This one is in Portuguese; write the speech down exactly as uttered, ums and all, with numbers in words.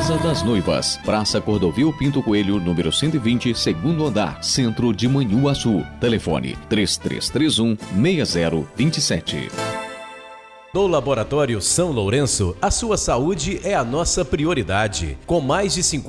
Casa das Noivas, Praça Cordovil Pinto Coelho, número cento e vinte, segundo andar, Centro de Manhuaçu. Telefone três três três um, seis zero dois sete. No Laboratório São Lourenço, a sua saúde é a nossa prioridade. Com mais de cinquenta